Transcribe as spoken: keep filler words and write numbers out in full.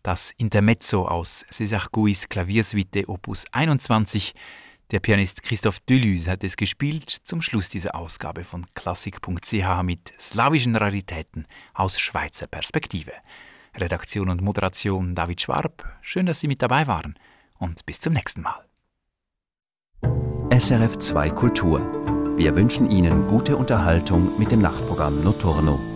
das Intermezzo aus César Guys Klaviersuite Opus einundzwanzig. Der Pianist Christophe Deleuze hat es gespielt zum Schluss dieser Ausgabe von Klassik punkt c h mit slawischen Raritäten aus Schweizer Perspektive. Redaktion und Moderation David Schwarb. Schön, dass Sie mit dabei waren und bis zum nächsten Mal. S R F zwei Kultur. Wir wünschen Ihnen gute Unterhaltung mit dem Nachtprogramm Notturno.